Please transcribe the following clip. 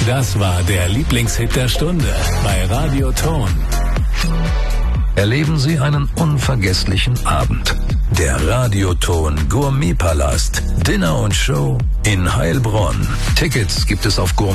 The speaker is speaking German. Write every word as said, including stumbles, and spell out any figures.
Das war der Lieblingshit der Stunde bei Radio Ton. Erleben Sie einen unvergesslichen Abend. Der Radioton Gourmetpalast. Dinner und Show in Heilbronn. Tickets gibt es auf Gourmet.